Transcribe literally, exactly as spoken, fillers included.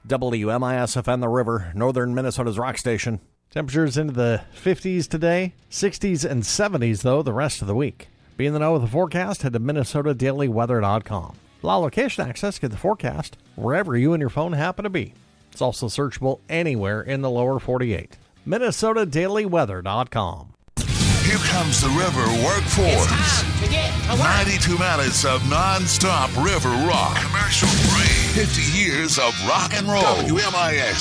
W M I S F N The River, northern Minnesota's rock station. Temperatures into the fifties today, sixties and seventies, though, the rest of the week. Be in the know with the forecast, head to Minnesota Daily Weather dot com. Allow location access, get the forecast wherever you and your phone happen to be. It's also searchable anywhere in the lower forty-eight. Minnesota Daily Weather dot com. Here comes the River Workforce. It's time to get to work. ninety-two minutes of non-stop river rock. Commercial free. fifty years of rock and roll. W M I S